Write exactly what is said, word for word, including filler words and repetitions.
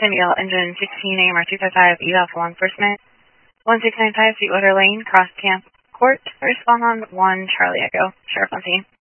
San Miguel, engine sixteen, A M R two five five, eval for law enforcement. one six nine five, Sweetwater Lane, Cross Camp Court. Respond on one Charlie Echo. Sheriff on scene.